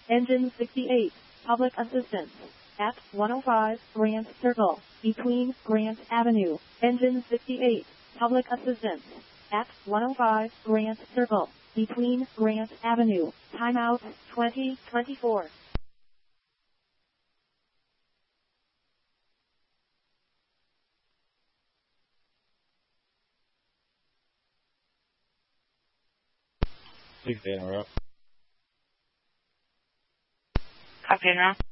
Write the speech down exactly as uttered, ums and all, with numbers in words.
Engine sixty-eight, public assistance. At one oh five Grant Circle, between Grant Avenue. Engine sixty-eight, public assistance. At one oh five Grant Circle, between Grant Avenue. Timeout twenty twenty-four. Please interrupt. Copy now.